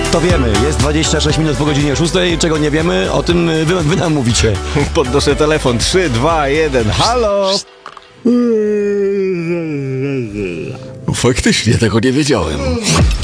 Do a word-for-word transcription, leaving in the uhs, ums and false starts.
To wiemy, jest dwadzieścia sześć minut po godzinie szóstej, czego nie wiemy, o tym wy, wy nam mówicie. Podnoszę telefon, trzy, dwa, jeden, halo! Faktycznie tego nie wiedziałem.